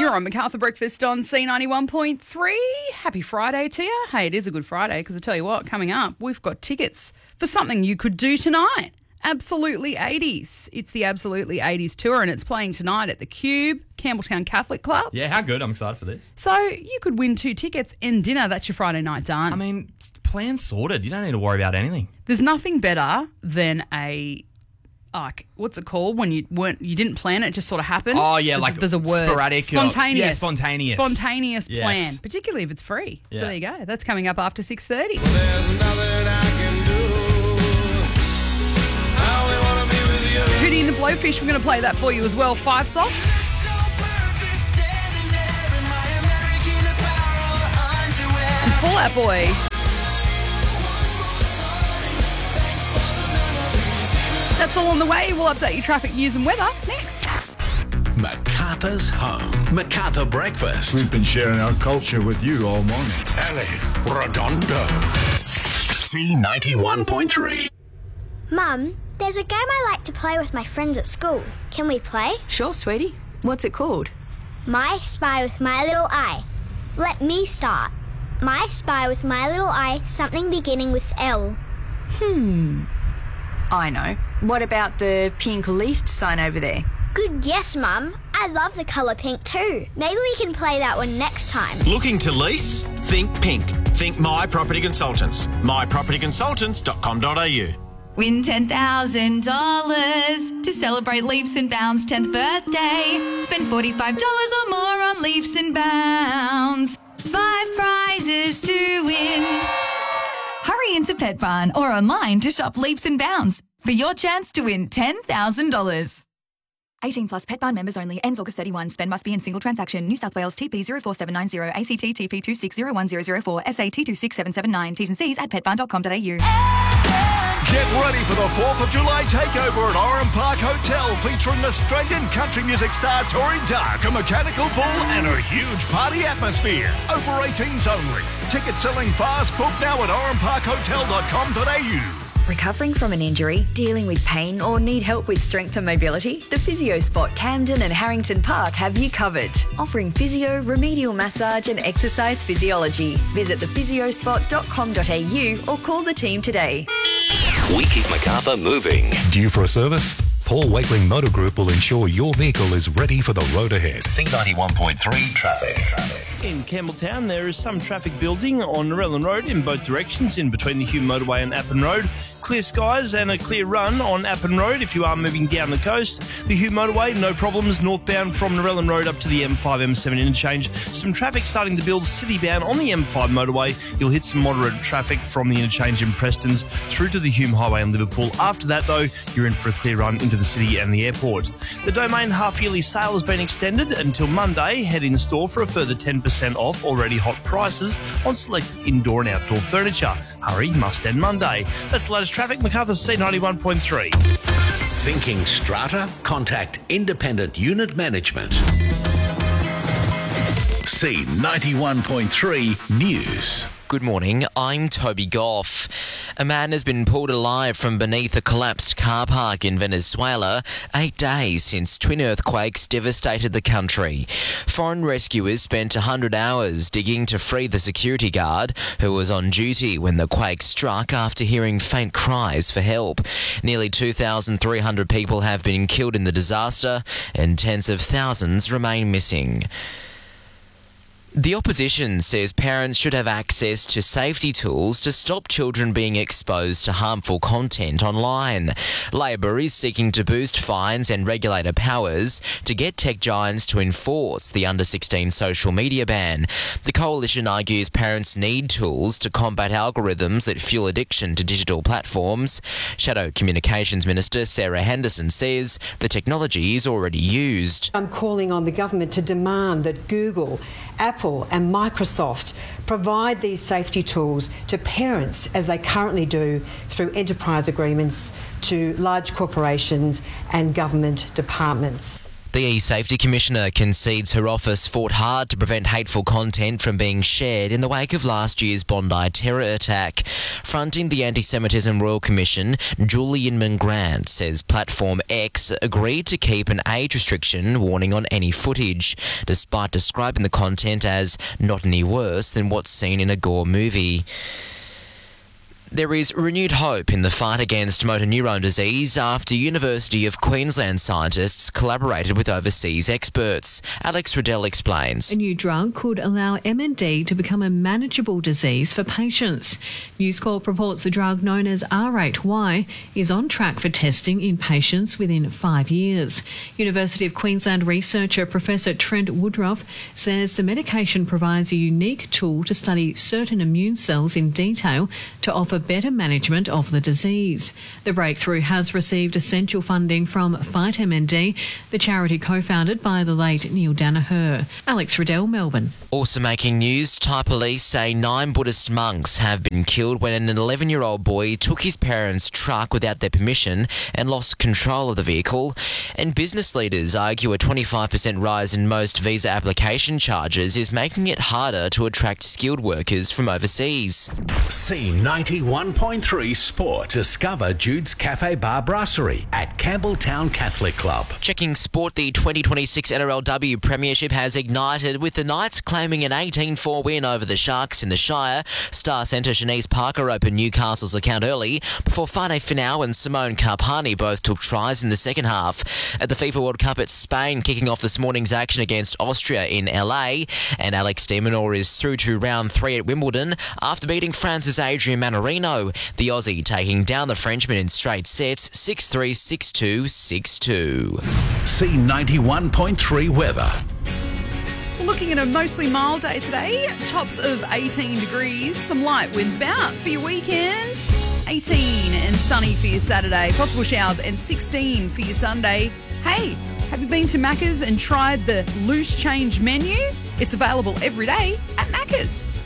You're on MacArthur Breakfast on C91.3. Happy Friday to you. Hey, it is a good Friday because I tell you what, coming up, we've got tickets for something you could do tonight. Absolutely 80s. It's the Absolutely 80s tour and it's playing tonight at the Cube, Campbelltown Catholic Club. Yeah, how good. I'm excited for this. So you could win 2 tickets and dinner. That's your Friday night done. I mean, plan sorted. You don't need to worry about anything. There's nothing better than a... what's it called when you didn't plan it, just sort of happened? Oh, yeah, there's a word. Sporadic. Spontaneous. Spontaneous. Spontaneous Yes. plan, particularly if it's free. So Yeah. there you go. That's coming up after 6:30. There's nothing I can do. I only wanna be with you. Hootie and the Blowfish, we're going to play that for you as well. 5 Sauce. So perfect, standing there in my American Apparel underwear. And Fallout Boy. That's all on the way. We'll update your traffic news and weather next. MacArthur's home. MacArthur Breakfast. We've been sharing our culture with you all morning. Ellie Redondo. C91.3. Mum, there's a game I like to play with my friends at school. Can we play? Sure, sweetie. What's it called? My Spy with My Little Eye. Let me start. My Spy with My Little Eye, something beginning with L. I know. What about the pink least sign over there? Good guess, Mum. I love the colour pink too. Maybe we can play that one next time. Looking to lease? Think pink. Think My Property Consultants. mypropertyconsultants.com.au. Win $10,000 to celebrate Leaps and Bounds' 10th birthday. Spend $45 or more on Leaps and Bounds. 5 prizes to win. Hurry into Pet Barn or online to shop Leaps and Bounds for your chance to win $10,000. 18 plus Pet Barn members only. Ends August 31. Spend must be in single transaction. New South Wales TP 04790 ACT TP 26010004 SA T26779. T's and C's at petbarn.com.au. Get ready for the 4th of July takeover at Oran Park Hotel featuring Australian country music star Tori Dark, a mechanical bull and a huge party atmosphere. Over 18s only. Tickets selling fast. Book now at oranparkhotel.com.au. Recovering from an injury, dealing with pain, or need help with strength and mobility? The Physio Spot Camden and Harrington Park have you covered. Offering physio, remedial massage and exercise physiology. Visit thephysiospot.com.au or call the team today. We keep MacArthur moving. Due for a service? Paul Wakeling Motor Group will ensure your vehicle is ready for the road ahead. C91.3 traffic. In Campbelltown, there is some traffic building on Narellan Road in both directions, in between the Hume Motorway and Appin Road. Clear skies and a clear run on Appin Road if you are moving down the coast. The Hume Motorway, no problems, northbound from Narellan Road up to the M5-M7 interchange. Some traffic starting to build citybound on the M5 motorway. You'll hit some moderate traffic from the interchange in Prestons through to the Hume Highway in Liverpool. After that, though, you're in for a clear run into the city and the airport. The Domain half-yearly sale has been extended until Monday. Head in store for a further 10% off already hot prices on selected indoor and outdoor furniture. Hurry, must end Monday. That's the latest traffic. MacArthur C91.3. Thinking strata? Contact Independent Unit Management. C91.3 News. Good morning, I'm Toby Goff. A man has been pulled alive from beneath a collapsed car park in Venezuela 8 days since twin earthquakes devastated the country. Foreign rescuers spent 100 hours digging to free the security guard who was on duty when the quake struck after hearing faint cries for help. Nearly 2,300 people have been killed in the disaster and tens of thousands remain missing. The opposition says parents should have access to safety tools to stop children being exposed to harmful content online. Labor is seeking to boost fines and regulator powers to get tech giants to enforce the under-16 social media ban. The coalition argues parents need tools to combat algorithms that fuel addiction to digital platforms. Shadow Communications Minister Sarah Henderson says the technology is already used. I'm calling on the government to demand that Google, Apple and Microsoft provide these safety tools to parents as they currently do through enterprise agreements to large corporations and government departments. The E-Safety Commissioner concedes her office fought hard to prevent hateful content from being shared in the wake of last year's Bondi terror attack. Fronting the Anti-Semitism Royal Commission, Julian Mangrant says Platform X agreed to keep an age restriction warning on any footage, despite describing the content as not any worse than what's seen in a gore movie. There is renewed hope in the fight against motor neurone disease after University of Queensland scientists collaborated with overseas experts. Alex Riddell explains. A new drug could allow MND to become a manageable disease for patients. News Corp reports the drug known as R8Y is on track for testing in patients within 5 years. University of Queensland researcher Professor Trent Woodruff says the medication provides a unique tool to study certain immune cells in detail to offer better management of the disease. The breakthrough has received essential funding from Fight MND, the charity co-founded by the late Neil Danaher. Alex Riddell, Melbourne. Also making news, Thai police say 9 Buddhist monks have been killed when an 11-year-old boy took his parents' truck without their permission and lost control of the vehicle. And business leaders argue a 25% rise in most visa application charges is making it harder to attract skilled workers from overseas. C91.3 Sport. Discover Jude's Cafe Bar Brasserie at Campbelltown Catholic Club. Checking sport, the 2026 NRLW Premiership has ignited with the Knights claiming an 18-4 win over the Sharks in the Shire. Star centre Shanice Parker opened Newcastle's account early before Fane Finau and Simone Carpani both took tries in the second half. At the FIFA World Cup, it's Spain kicking off this morning's action against Austria in LA, and Alex de Minaur is through to round 3 at Wimbledon after beating France's Adrian Manarino. The Aussie taking down the Frenchman in straight sets 6-3, 6-2, 6-2. C91.3 weather. We're looking at a mostly mild day today. Tops of 18 degrees. Some light winds about for your weekend. 18 and sunny for your Saturday. Possible showers and 16 for your Sunday. Hey, have you been to Macca's and tried the loose change menu? It's available every day at Macca's.